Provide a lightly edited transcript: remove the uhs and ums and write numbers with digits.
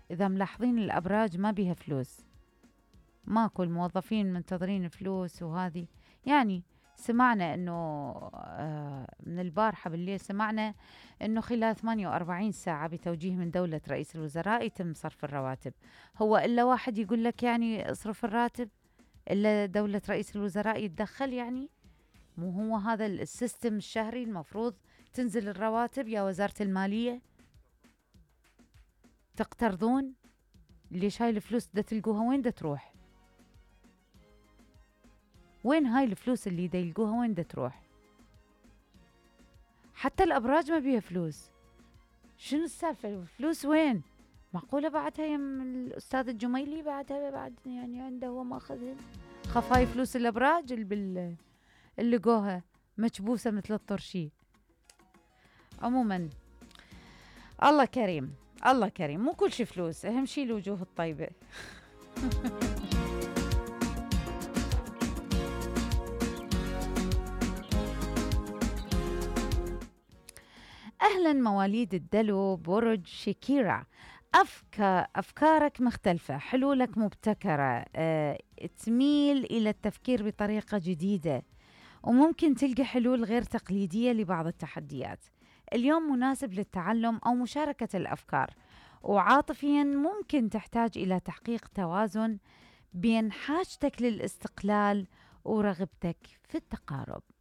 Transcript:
إذا ملاحظين الأبراج ما بيها فلوس، ماكو الموظفين منتظرين فلوس وهذه. يعني سمعنا انه من البارحة بالليل سمعنا انه خلال 48 ساعة بتوجيه من دولة رئيس الوزراء يتم صرف الرواتب. هو الا واحد يقول لك يعني اصرف الراتب؟ الا دولة رئيس الوزراء يتدخل يعني؟ مو هو هذا السيستم الشهري المفروض تنزل الرواتب يا وزارة المالية؟ تقترضون؟ ليش هاي الفلوس دا تلقوها وين دا تروح؟ وين هاي الفلوس اللي دا يلقوها وين دا تروح؟ حتى الأبراج ما بيها فلوس. شنو السالفة؟ الفلوس وين؟ معقولة بعدها يم الأستاذ الجميلي بعدها بعد يعني عنده هو ماخذهن؟ خف هاي فلوس الأبراج اللي لقوها مكبوسة مثل الطرشي. عموما الله كريم، الله كريم، مو كل شي فلوس، أهم شي الوجوه الطيبة. أهلا مواليد الدلو برج شكيرة. أفكارك مختلفة، حلولك مبتكرة، تميل إلى التفكير بطريقة جديدة، وممكن تلقى حلول غير تقليدية لبعض التحديات. اليوم مناسب للتعلم أو مشاركة الأفكار، وعاطفيا ممكن تحتاج إلى تحقيق توازن بين حاجتك للاستقلال ورغبتك في التقارب.